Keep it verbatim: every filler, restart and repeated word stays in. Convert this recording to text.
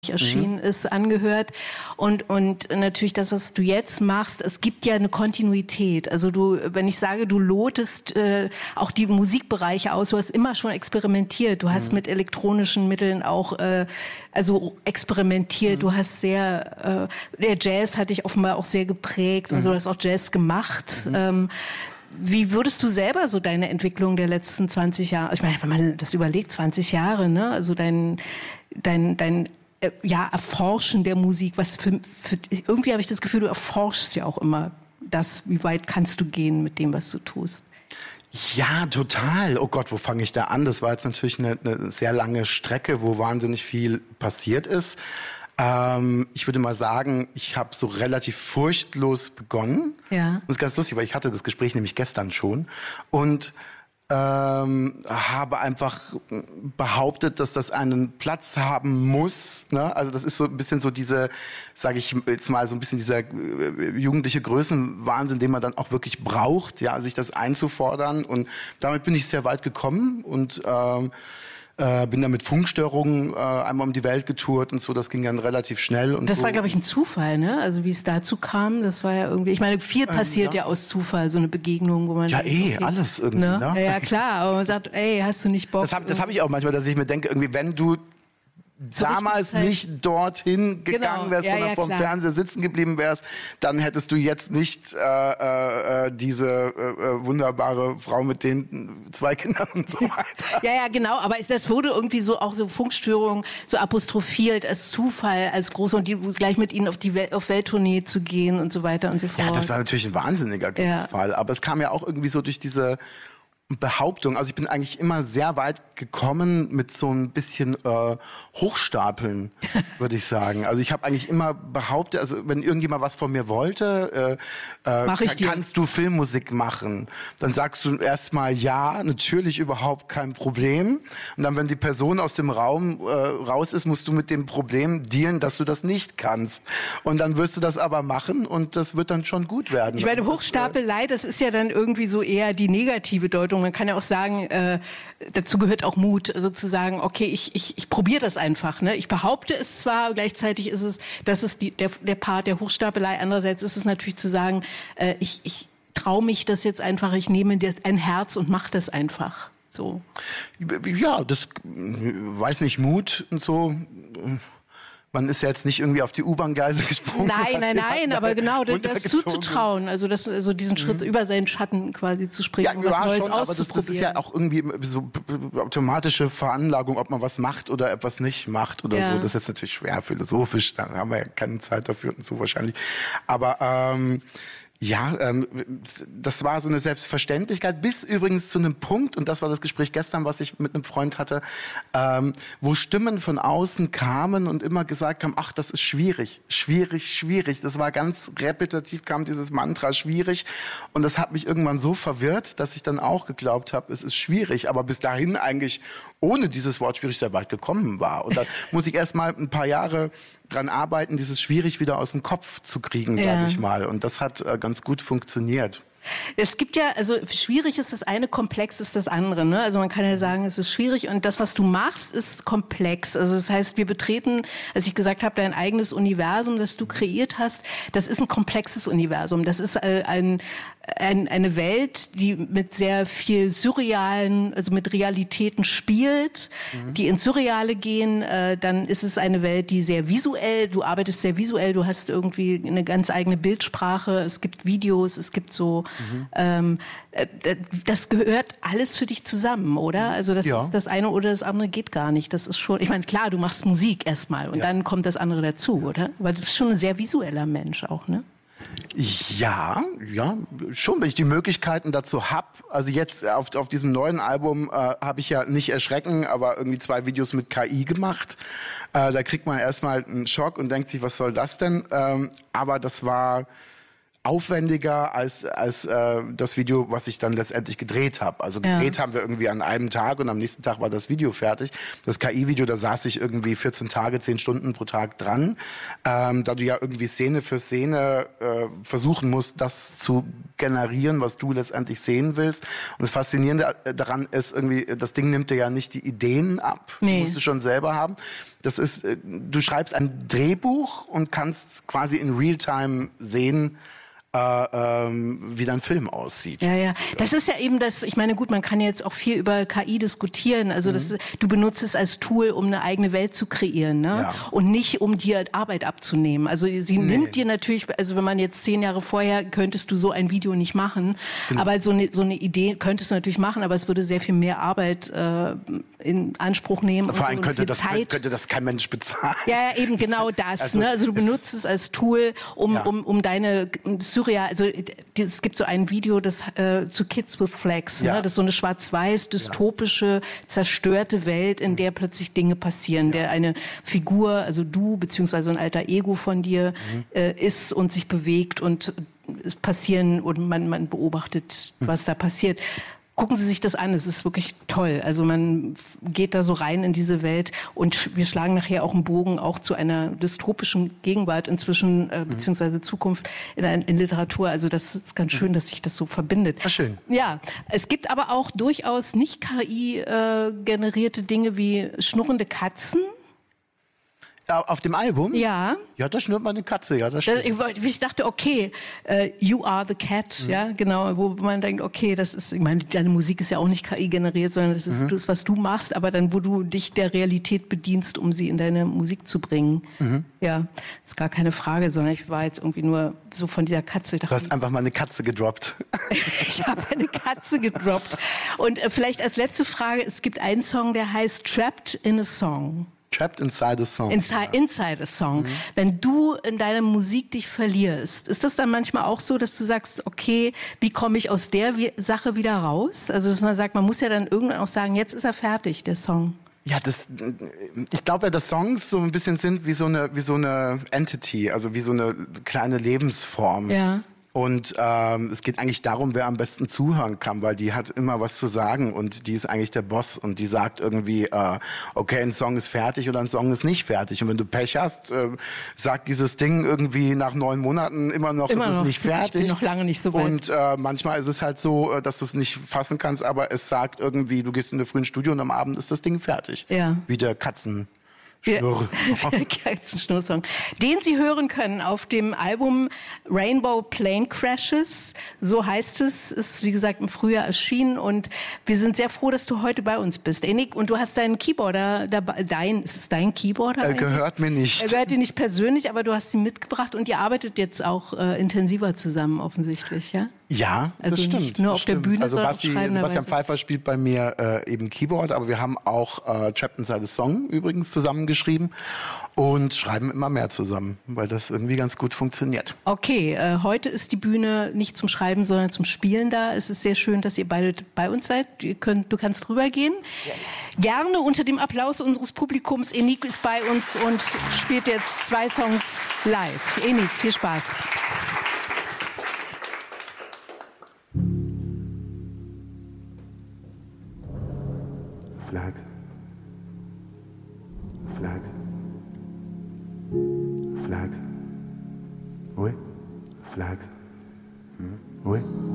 erschienen ist, angehört. Und, und natürlich das, was du jetzt machst, es gibt ja eine Kontinuität. Also du, wenn ich sage, du lotest äh, auch die Musikbereiche aus, du hast immer schon experimentiert. Du hast mhm. mit elektronischen Mitteln auch äh, also experimentiert. Mhm. Du hast sehr, äh, der Jazz hat dich offenbar auch sehr geprägt mhm. und du hast auch Jazz gemacht. Mhm. Ähm, Wie würdest du selber so deine Entwicklung der letzten zwanzig Jahre, ich meine, wenn man das überlegt, zwanzig Jahre, ne, also dein, dein, dein ja, Erforschen der Musik, was für, für irgendwie habe ich das Gefühl, du erforschst ja auch immer das, wie weit kannst du gehen mit dem, was du tust. Ja, total. Oh Gott, wo fange ich da an? Das war jetzt natürlich eine, eine sehr lange Strecke, wo wahnsinnig viel passiert ist. Ähm, ich würde mal sagen, ich habe so relativ furchtlos begonnen. Ja. Und das ist ganz lustig, weil ich hatte das Gespräch nämlich gestern schon und ähm, habe einfach behauptet, dass das einen Platz haben muss. Ne? Also das ist so ein bisschen so diese, sage ich jetzt mal, so ein bisschen dieser äh, jugendliche Größenwahnsinn, den man dann auch wirklich braucht, ja, sich das einzufordern. Und damit bin ich sehr weit gekommen und ähm, Äh, bin dann mit Funkstörungen äh, einmal um die Welt getourt und so, das ging dann relativ schnell. Und das so. war, glaube ich, ein Zufall, ne? Also wie es dazu kam, das war ja irgendwie, ich meine, viel passiert ähm, ja. ja aus Zufall, so eine Begegnung, wo man... Ja eh, okay, alles irgendwie, ne? ne? Ja, ja, klar, aber man sagt, ey, hast du nicht Bock? Das habe hab ich auch manchmal, dass ich mir denke, irgendwie, wenn du damals nicht dorthin gegangen wärst, genau. ja, sondern ja, vom klar. Fernseher sitzen geblieben wärst, dann hättest du jetzt nicht äh, äh, diese äh, wunderbare Frau mit den zwei Kindern und so weiter. Ja, ja, genau, aber das wurde irgendwie so, auch so Funkstörungen so apostrophiert als Zufall, als große, und die gleich mit ihnen auf die Wel- auf Welttournee zu gehen und so weiter und so fort. Ja, das war natürlich ein wahnsinniger Glücksfall, ja. Aber es kam ja auch irgendwie so durch diese Behauptung, also ich bin eigentlich immer sehr weit gekommen mit so ein bisschen äh, Hochstapeln, würde ich sagen. Also ich habe eigentlich immer behauptet, also wenn irgendjemand was von mir wollte, äh, äh, Mach ich dir. kannst du Filmmusik machen? Dann sagst du erstmal ja, natürlich überhaupt kein Problem. Und dann, wenn die Person aus dem Raum äh, raus ist, musst du mit dem Problem dealen, dass du das nicht kannst. Und dann wirst du das aber machen und das wird dann schon gut werden. Ich meine, Hochstapelei, das ist ja dann irgendwie so eher die negative Deutung. Man kann ja auch sagen, äh, dazu gehört auch Mut, sozusagen, okay, ich, ich, ich probiere das einfach. Ne? Ich behaupte es zwar, gleichzeitig ist es, das ist die, der, der Part der Hochstapelei. Andererseits ist es natürlich zu sagen, äh, ich, ich traue mich das jetzt einfach, ich nehme dir ein Herz und mache das einfach. So. Ja, das, weiß nicht, Mut und so. Man ist ja jetzt nicht irgendwie auf die U-Bahn-Gleise gesprungen. Nein, nein, nein, aber genau, das zuzutrauen, also, das, also diesen Schritt mhm. über seinen Schatten quasi zu springen, ja, um was Neues schon, auszuprobieren. Aber das, das ist ja auch irgendwie so automatische Veranlagung, ob man was macht oder etwas nicht macht oder ja. so. Das ist jetzt natürlich schwer philosophisch, da haben wir ja keine Zeit dafür und so wahrscheinlich. Aber ähm, ja, ähm, das war so eine Selbstverständlichkeit, bis übrigens zu einem Punkt, und das war das Gespräch gestern, was ich mit einem Freund hatte, ähm, wo Stimmen von außen kamen und immer gesagt haben, ach, das ist schwierig, schwierig, schwierig. Das war ganz repetitiv, kam dieses Mantra, schwierig. Und das hat mich irgendwann so verwirrt, dass ich dann auch geglaubt habe, es ist schwierig. Aber bis dahin eigentlich ohne dieses Wort schwierig sehr weit gekommen war. Und dann muss ich erst mal ein paar Jahre dran arbeiten, dieses schwierig wieder aus dem Kopf zu kriegen, ja. sage ich mal. Und das hat äh, ganz gut funktioniert. Es gibt ja, also schwierig ist das eine, komplex ist das andere. Ne? Also man kann ja sagen, es ist schwierig und das, was du machst, ist komplex. Also das heißt, wir betreten, als ich gesagt habe, dein eigenes Universum, das du kreiert hast, das ist ein komplexes Universum. Das ist ein, ein, eine Welt, die mit sehr viel surrealen, also mit Realitäten spielt, mhm. die ins Surreale gehen. Äh, dann ist es eine Welt, die sehr visuell, du arbeitest sehr visuell, du hast irgendwie eine ganz eigene Bildsprache, es gibt Videos, es gibt so Mhm. Ähm, das gehört alles für dich zusammen, oder? Also das ja. ist das eine oder das andere geht gar nicht. Das ist schon, ich meine, klar, du machst Musik erstmal und ja. dann kommt das andere dazu, oder? Weil du bist schon ein sehr visueller Mensch auch, ne? Ja, ja, schon, wenn ich die Möglichkeiten dazu hab. Also jetzt auf, auf diesem neuen Album äh, habe ich ja nicht erschrecken, aber irgendwie zwei Videos mit K I gemacht. Äh, da kriegt man erstmal einen Schock und denkt sich, was soll das denn? Ähm, aber das war aufwendiger als als äh, das Video, was ich dann letztendlich gedreht habe. Also gedreht ja. haben wir irgendwie an einem Tag und am nächsten Tag war das Video fertig. Das K I-Video, da saß ich irgendwie vierzehn Tage, zehn Stunden pro Tag dran, ähm, da du ja irgendwie Szene für Szene äh, versuchen musst, das zu generieren, was du letztendlich sehen willst. Und das Faszinierende daran ist irgendwie, das Ding nimmt dir ja nicht die Ideen ab, nee. musst du schon selber haben. Das ist, du schreibst ein Drehbuch und kannst quasi in Realtime sehen, Äh, ähm, wie dein Film aussieht. Ja, ja. Das ist ja eben das, ich meine, gut, man kann jetzt auch viel über K I diskutieren. Also mhm. das, du benutzt es als Tool, um eine eigene Welt zu kreieren, ne? Ja. Und nicht, um dir Arbeit abzunehmen. Also sie nee. nimmt dir natürlich, also wenn man jetzt zehn Jahre vorher, könntest du so ein Video nicht machen. Genau. Aber so eine, so eine Idee könntest du natürlich machen, aber es würde sehr viel mehr Arbeit äh, in Anspruch nehmen. Vor allem so könnte, das, könnte das kein Mensch bezahlen. Ja, ja, eben genau das. Also, ne? Also du benutzt es als Tool, um, ja. um, um deine surreal, also es gibt so ein Video, das äh, zu Kids with Flags, ja. ne? Das ist so eine schwarz-weiß, dystopische, zerstörte Welt, in der plötzlich Dinge passieren, ja. der eine Figur, also du, beziehungsweise ein alter Ego von dir mhm. äh, ist und sich bewegt und es passieren und man, man beobachtet, mhm. was da passiert. Gucken Sie sich das an, es ist wirklich toll. Also man geht da so rein in diese Welt und wir schlagen nachher auch einen Bogen auch zu einer dystopischen Gegenwart inzwischen, äh, beziehungsweise Zukunft in, in Literatur. Also das ist ganz schön, dass sich das so verbindet. Ach, schön. Ja, es gibt aber auch durchaus nicht K I-generierte äh, Dinge wie schnurrende Katzen. Auf dem Album? Ja. Ja, da schnurrt man eine Katze, ja, das stimmt. Ich, ich dachte, okay, uh, you are the cat, mhm. ja, genau, wo man denkt, okay, das ist, ich meine, deine Musik ist ja auch nicht K I generiert, sondern das ist mhm. das, was du machst, aber dann, wo du dich der Realität bedienst, um sie in deine Musik zu bringen. Mhm. Ja, ist gar keine Frage, sondern ich war jetzt irgendwie nur so von dieser Katze. Du hast einfach mal eine Katze gedroppt. Ich habe eine Katze gedroppt. Und äh, vielleicht als letzte Frage, es gibt einen Song, der heißt Trapped in a Song. Trapped inside a song. Inside, inside a song. Mhm. Wenn du in deiner Musik dich verlierst, ist das dann manchmal auch so, dass du sagst, okay, wie komme ich aus der Sache wieder raus? Also dass man sagt, man muss ja dann irgendwann auch sagen, jetzt ist er fertig, der Song. Ja, das, ich glaube ja, dass Songs so ein bisschen sind wie so eine, wie so eine Entity, also wie so eine kleine Lebensform. Ja. Und ähm, es geht eigentlich darum, wer am besten zuhören kann, weil die hat immer was zu sagen und die ist eigentlich der Boss und die sagt irgendwie, äh, okay, ein Song ist fertig oder ein Song ist nicht fertig. Und wenn du Pech hast, äh, sagt dieses Ding irgendwie nach neun Monaten immer noch, immer ist noch. es nicht fertig. Ich bin noch lange nicht so weit. Und äh, manchmal ist es halt so, dass du es nicht fassen kannst, aber es sagt irgendwie, du gehst in der frühen Studio und am Abend ist das Ding fertig. Ja. Wie der Katzen. Schnurrsong. Den Sie hören können auf dem Album Rainbow Plane Crashes. So heißt es. Ist, wie gesagt, im Frühjahr erschienen. Und wir sind sehr froh, dass du heute bei uns bist. Enik, und du hast deinen Keyboarder dabei. Dein, ist es dein Keyboarder? Er gehört mir nicht. Er gehört dir nicht persönlich, aber du hast ihn mitgebracht und ihr arbeitet jetzt auch äh, intensiver zusammen, offensichtlich, ja? Ja, also das stimmt. Nicht nur auf stimmt. der Bühne, also sondern Basti, auch Sebastian Pfeiffer spielt bei mir äh, eben Keyboard, aber wir haben auch äh, Trapped Inside a Song übrigens zusammengeschrieben und schreiben immer mehr zusammen, weil das irgendwie ganz gut funktioniert. Okay, äh, heute ist die Bühne nicht zum Schreiben, sondern zum Spielen da. Es ist sehr schön, dass ihr beide bei uns seid. Ihr könnt, du kannst rübergehen. Ja. Gerne unter dem Applaus unseres Publikums. Enik ist bei uns und spielt jetzt zwei Songs live. Enik, viel Spaß. Flags. Flags. Flags. Oui. Flags. Hmm. Oui.